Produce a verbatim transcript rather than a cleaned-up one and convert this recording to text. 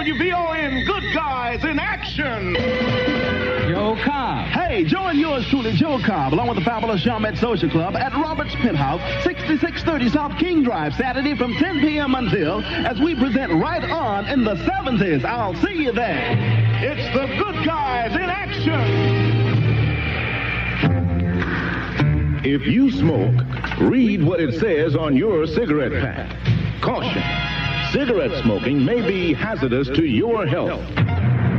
W V O N, Good Guys in Action. Joe Cobb. Hey, join yours truly, Joe Cobb, along with the fabulous Chalmette Social Club at Robert's Penthouse, sixty-six thirty South King Drive, Saturday from ten p.m. until, as we present Right On in the seventies. I'll see you there. It's the Good Guys in Action. If you smoke, read what it says on your cigarette pack. Caution. Cigarette smoking may be hazardous to your health.